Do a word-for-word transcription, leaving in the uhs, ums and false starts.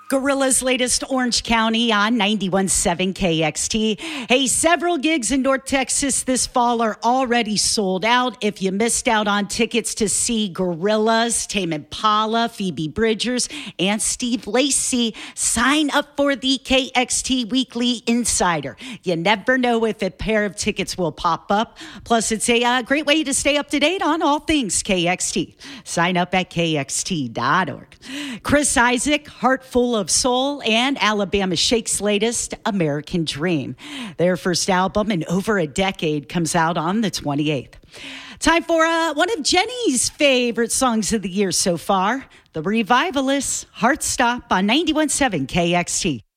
Gorilla's latest Orange County on ninety-one point seven K X T. Hey, several gigs in North Texas this fall are already sold out. If you missed out on tickets to see Gorillaz, Tame Impala, Phoebe Bridgers, and Steve Lacy, sign up for the K X T Weekly Insider. You never know if a pair of tickets will pop up. Plus, it's a uh, great way to stay up to date on all things K X T. Sign up at K X T dot org. Chris Isaak, Heart Full of Soul, and Alabama Shake's latest, American Dream. Their first album in over a decade comes out on the twenty-eighth. Time for uh, one of Jenny's favorite songs of the year so far, The Revivalists, Heart Stop on ninety-one point seven K X T.